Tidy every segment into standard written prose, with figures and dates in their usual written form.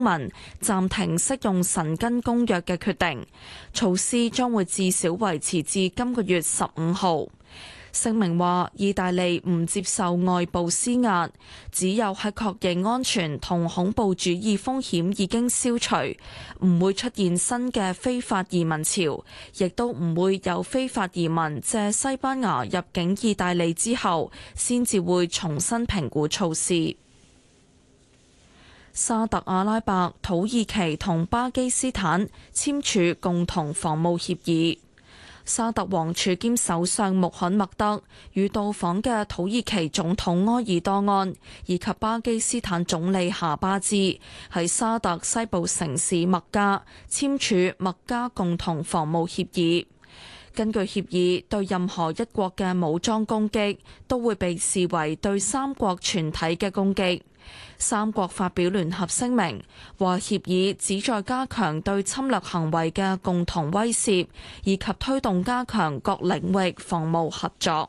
民暫停適用申根公約嘅決定，措施將會至少維持至今個月15號。聲明話，意大利唔接受外部施壓，只有喺確認安全同恐怖主義風險已經消除，唔會出現新嘅非法移民潮，亦都唔會有非法移民借西班牙入境意大利之後，先至會重新評估措施。沙特阿拉伯、土耳其同巴基斯坦簽署共同防務協議。沙特王儲兼首相穆罕默德與到訪嘅土耳其總統埃爾多安以及巴基斯坦總理夏巴茲喺沙特西部城市麥加簽署麥加共同防務協議。根據協議，對任何一國嘅武裝攻擊都會被視為對三國全體嘅攻擊。三國發表聯合聲明，話協議旨在加強對侵略行為嘅共同威懾，以及推動加強各領域防務合作。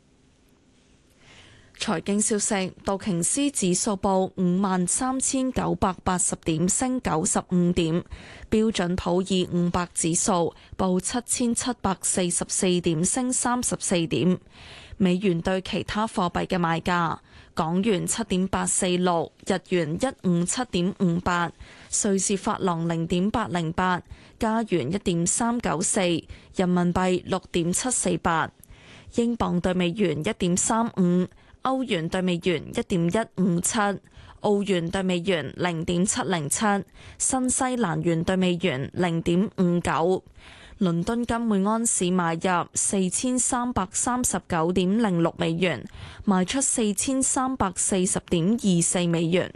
財經消息，道瓊斯指數報53,980點，升95點；標準普爾500指數報7,744點，升34點。美元對其他貨幣嘅賣價：港元7.846，日元157.58，瑞士法郎0.808，加元1.394，人民幣6.748，英鎊對美元1.35，歐元對美元1.157，澳元對美元0.707，新西蘭元對美元0.59。倫敦金每安士買入4339.06美元，賣出4340.24美元。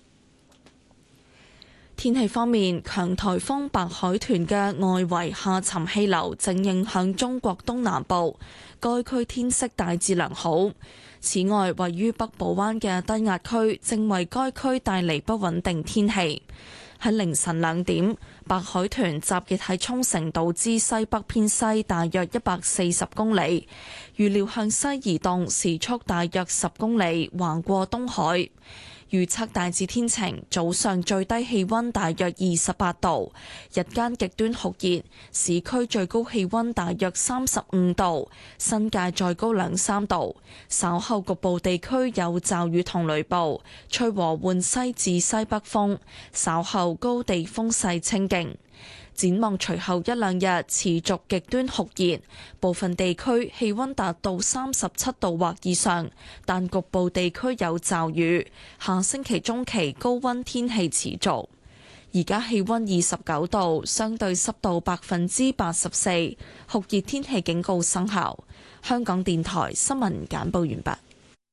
天氣方面，強颱風白海豚嘅外圍下沉氣流正影響中國東南部，該區天色大致良好。此外，位於北部灣嘅低壓區正為該區帶嚟不穩定天氣。喺凌晨2點，白海豚集結喺沖繩島之西北偏西大約140公里，預料向西移動，時速大約10公里，橫過東海。預測大致天晴，早上最低氣溫大約28度，日間極端酷熱，市區最高氣溫大約35度，新界再高2-3度。稍後局部地區有驟雨同雷暴，吹和緩西至西北風，稍後高地風勢清勁。展望隨後1-2日持續極端酷熱，部分地區氣溫達到37度或以上，但局部地區有驟雨。下星期中期高溫天氣持續。而家氣溫29度，相對濕度84%，酷熱天氣警告生效。香港電台新聞簡報完畢。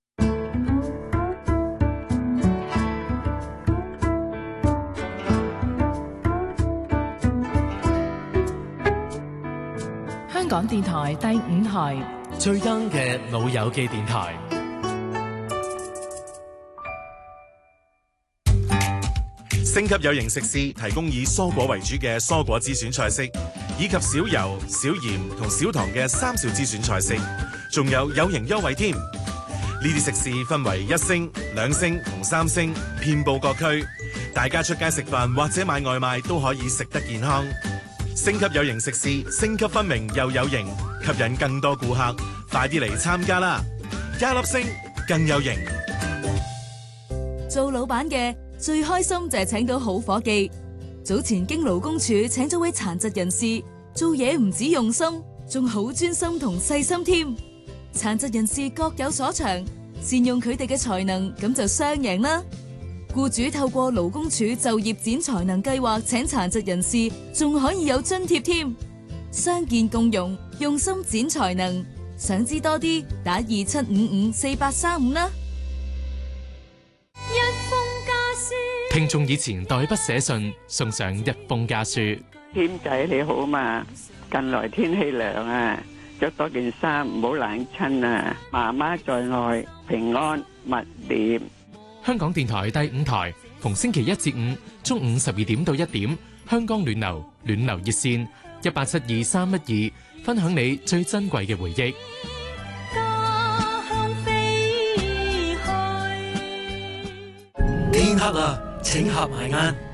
香港電台第5台最 young 嘅老友記電台， 星級有型食肆提供以蔬果為主嘅蔬果之選菜式，以及少油、少鹽同少糖嘅3少之選菜式，仲有型優惠添。呢啲食肆分為1星、2星同3星，遍佈各區，大家出街食飯或者買外賣都可以食得健康。星級有型食肆，星級分明又有型，吸引更多顧客，快啲嚟參加啦！1粒星更有型。 做老闆嘅最開心就係請到好伙計。早前經勞工處請咗位殘疾人士，做嘢唔止用心，仲好專心同細心添。殘疾人士各有所長，善用佢哋嘅才能，咁就雙贏啦。僱主透過勞工處就業展才能計劃請殘疾人士，仲可以有津貼添。傷健共融，用心展才能。想知多啲，打27554835啦。 一封家書， 聽眾以前代筆寫信，送上一封家書。 謙仔你好嘛？近來天氣涼啊，着多件衫唔好冷親啊。媽媽在外，平安勿念。 香港電台第5台，逢星期1至5中午12點到1點，香港暖流熱線1872-312，分享你最珍貴嘅回憶。 家鄉飛去， 天黑啦，請合埋眼。